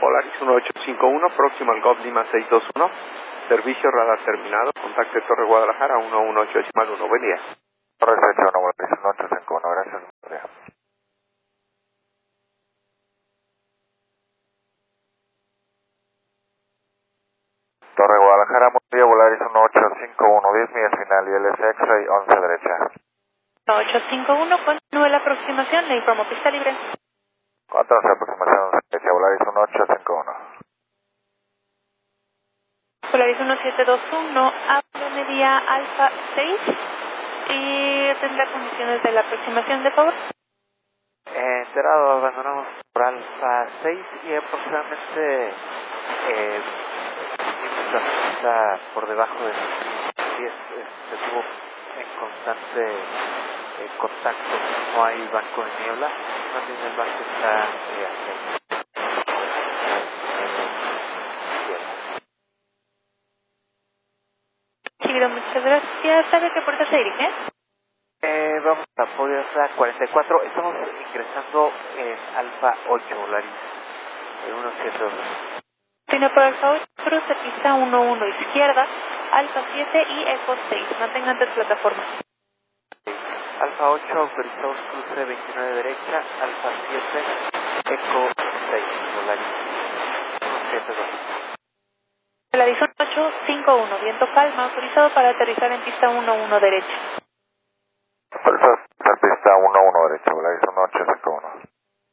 Polaris 1851, próximo al Golf Lima 621. Servicio radar terminado. Contacte Torre Guadalajara 118-1. Buen día. Torre 18, Polaris 1851, gracias. Buen día. Torre Guadalajara, buen día, Polaris 1851, 10 millas final y LS X-Ray 11 derecha. 851, continúe la aproximación, le informo pista libre. ¿Cuánto es la aproximación derecha, Polaris 1851? Polaris 1721, hablo media alfa 6 y tendrá condiciones de la aproximación, de favor. Enterado, abandonamos por alfa 6 y aproximadamente está por debajo de 10, se tuvo en constante contacto, no hay banco de niebla, más bien el banco está hacia Chido, muchas gracias. ¿Sabe qué puerta se dirige? vamos a Podersa 44, estamos ingresando en alfa 8, Polaris 172. Tiene por alfa 8, cruce pista 11 izquierda, alfa 7 y eco 6. Mantenga antes plataforma. Alfa 8, autorizados cruce 29 derecha, alfa 7, eco 6, Polaris 172. Polaris 1851, viento calma, autorizado para aterrizar en pista 11 derecha. Pista 11 derecha, Polaris 1851.